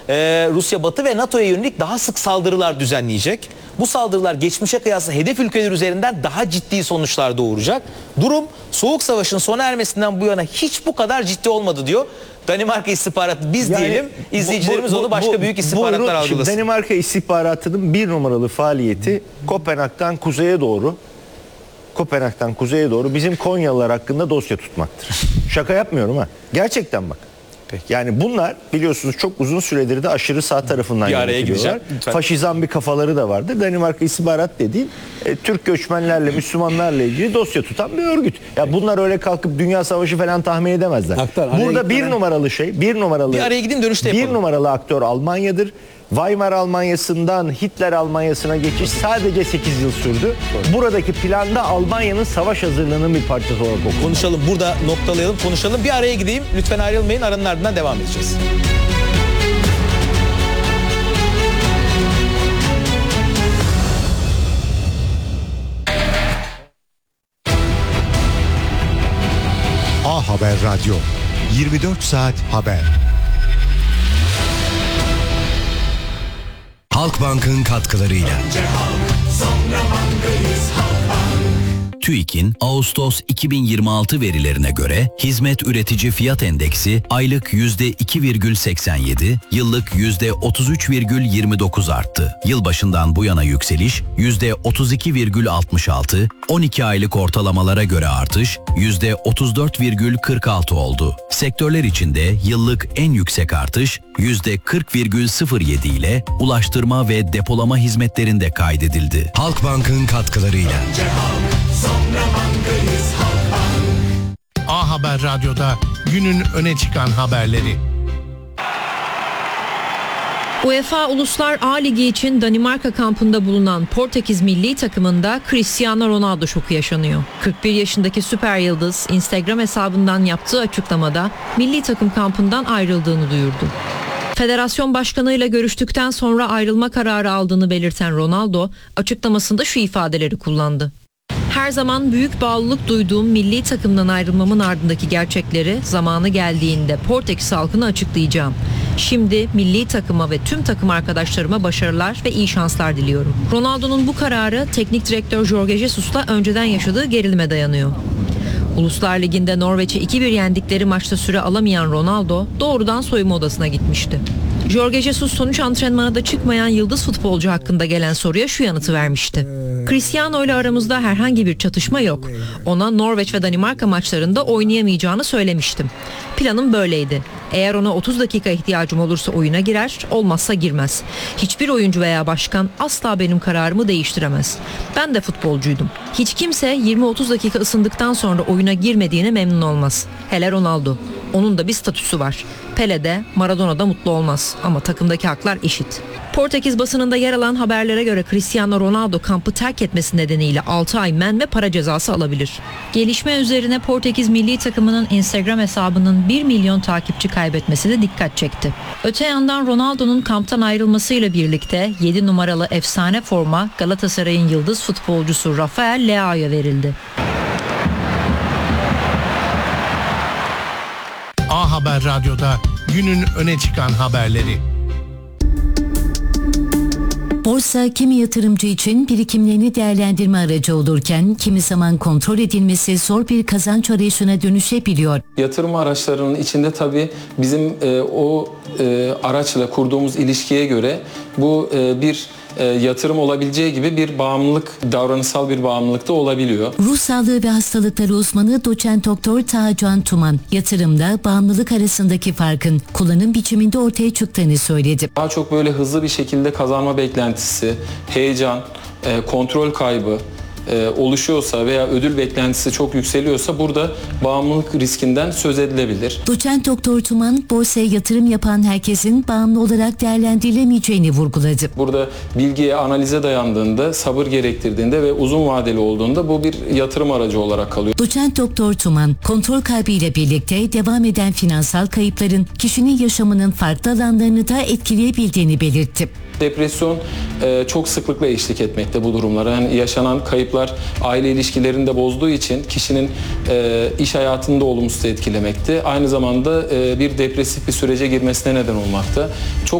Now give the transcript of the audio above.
Rusya Batı ve NATO'ya yönelik daha sık saldırılar düzenleyecek. Bu saldırılar geçmişe kıyasla hedef ülkeler üzerinden daha ciddi sonuçlar doğuracak. Durum Soğuk Savaş'ın sona ermesinden bu yana hiç bu kadar ciddi olmadı diyor Danimarka istihbaratı. Biz diyelim, izleyicilerimiz onu başka büyük istihbaratlar algılasın. Danimarka istihbaratının bir numaralı faaliyeti Kopenhag'dan kuzeye doğru bizim Konyalılar hakkında dosya tutmaktır. Şaka yapmıyorum ha. Gerçekten bak. Peki. Yani bunlar biliyorsunuz çok uzun süredir de aşırı sağ tarafından yönetiliyorlar. Faşizan bir kafaları da vardır. Danimarka istihbarat dediğin Türk göçmenlerle, Müslümanlarla ilgili dosya tutan bir örgüt. Ya bunlar öyle kalkıp dünya savaşı falan tahmin edemezler. Burada bir araya gideyim, dönüşte yapalım. Bir numaralı aktör Almanya'dır. Weimar Almanyası'ndan Hitler Almanyası'na geçiş sadece 8 yıl sürdü. Buradaki planda Almanya'nın savaş hazırlığının bir parçası olarak okundu. Konuşalım, burada noktalayalım, konuşalım. Bir araya gideyim. Lütfen ayrılmayın. Aranın ardından devam edeceğiz. A Haber Radyo, 24 saat haber. Halkbank'ın katkılarıyla. TÜİK'in Ağustos 2026 verilerine göre hizmet üretici fiyat endeksi aylık %2,87, yıllık %33,29 arttı. Yılbaşından bu yana yükseliş %32,66, 12 aylık ortalamalara göre artış %34,46 oldu. Sektörler içinde yıllık en yüksek artış %40,07 ile ulaştırma ve depolama hizmetlerinde kaydedildi. Halkbank'ın katkılarıyla. A Haber Radyo'da günün öne çıkan haberleri. UEFA Uluslar A Ligi için Danimarka kampında bulunan Portekiz milli takımında Cristiano Ronaldo şoku yaşanıyor. 41 yaşındaki süper yıldız Instagram hesabından yaptığı açıklamada milli takım kampından ayrıldığını duyurdu. Federasyon başkanıyla görüştükten sonra ayrılma kararı aldığını belirten Ronaldo açıklamasında şu ifadeleri kullandı. Her zaman büyük bağlılık duyduğum milli takımdan ayrılmamın ardındaki gerçekleri zamanı geldiğinde Portekiz halkına açıklayacağım. Şimdi milli takıma ve tüm takım arkadaşlarıma başarılar ve iyi şanslar diliyorum. Ronaldo'nun bu kararı teknik direktör Jorge Jesus'la önceden yaşadığı gerilime dayanıyor. Uluslar Ligi'nde Norveç'i 2-1 yendikleri maçta süre alamayan Ronaldo doğrudan soyunma odasına gitmişti. Jorge Jesus sonuç antrenmana da çıkmayan yıldız futbolcu hakkında gelen soruya şu yanıtı vermişti. Cristiano ile aramızda herhangi bir çatışma yok. Ona Norveç ve Danimarka maçlarında oynayamayacağını söylemiştim. Planım böyleydi. Eğer ona 30 dakika ihtiyacım olursa oyuna girer, olmazsa girmez. Hiçbir oyuncu veya başkan asla benim kararımı değiştiremez. Ben de futbolcuydum. Hiç kimse 20-30 dakika ısındıktan sonra oyuna girmediğine memnun olmaz. Hele Ronaldo. Onun da bir statüsü var. Pele de, Maradona da mutlu olmaz. Ama takımdaki haklar eşit. Portekiz basınında yer alan haberlere göre Cristiano Ronaldo kampı terk etmesi nedeniyle 6 ay men ve para cezası alabilir. Gelişme üzerine Portekiz milli takımının Instagram hesabının 1 milyon takipçi kaybetmesi de dikkat çekti. Öte yandan Ronaldo'nun kamptan ayrılmasıyla birlikte 7 numaralı efsane forma Galatasaray'ın yıldız futbolcusu Rafael Leao'ya verildi. A Haber Radyo'da günün öne çıkan haberleri. Borsa kimi yatırımcı için birikimlerini değerlendirme aracı olurken kimi zaman kontrol edilmesi zor bir kazanç arayışına dönüşebiliyor. Yatırım araçlarının içinde tabii bizim o araçla kurduğumuz ilişkiye göre bu bir yatırım olabileceği gibi bir bağımlılık, davranışsal bir bağımlılık da olabiliyor. Ruh sağlığı ve hastalıkları uzmanı doçent doktor Taha Tuman yatırımda bağımlılık arasındaki farkın kullanım biçiminde ortaya çıktığını söyledi. Daha çok böyle hızlı bir şekilde kazanma beklentisi, heyecan, kontrol kaybı oluşuyorsa veya ödül beklentisi çok yükseliyorsa burada bağımlılık riskinden söz edilebilir. Doçent Doktor Tuman, borsaya yatırım yapan herkesin bağımlı olarak değerlendirilemeyeceğini vurguladı. Burada bilgiye, analize dayandığında, sabır gerektirdiğinde ve uzun vadeli olduğunda bu bir yatırım aracı olarak kalıyor. Doçent Doktor Tuman, kontrol kaybıyla birlikte devam eden finansal kayıpların kişinin yaşamının farklı alanlarını da etkileyebildiğini belirtti. Depresyon çok sıklıkla eşlik etmekte bu durumlara. Yani yaşanan kayıplar aile ilişkilerini de bozduğu için kişinin iş hayatını da olumsuz etkilemekte. Aynı zamanda bir depresif bir sürece girmesine neden olmakta. Çok